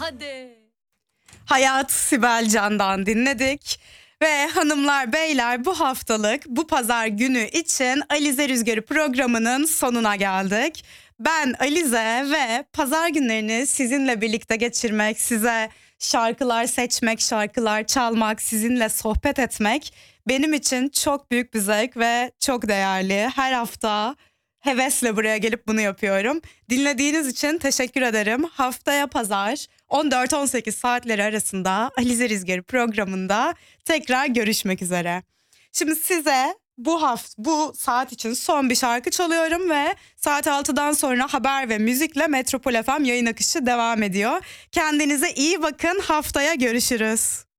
hadi. Hayat Sibel Can'dan dinledik. Ve hanımlar beyler bu haftalık bu pazar günü için Alize Rüzgarı programının sonuna geldik. Ben Alize ve pazar günlerini sizinle birlikte geçirmek, size şarkılar seçmek, şarkılar çalmak, sizinle sohbet etmek benim için çok büyük bir zevk ve çok değerli. Her hafta hevesle buraya gelip bunu yapıyorum. Dinlediğiniz için teşekkür ederim. Haftaya pazar 14-18 saatleri arasında Alize Rüzgarı programında tekrar görüşmek üzere. Şimdi size bu saat için son bir şarkı çalıyorum ve saat 6'dan sonra haber ve müzikle Metropol FM yayın akışı devam ediyor. Kendinize iyi bakın. Haftaya görüşürüz.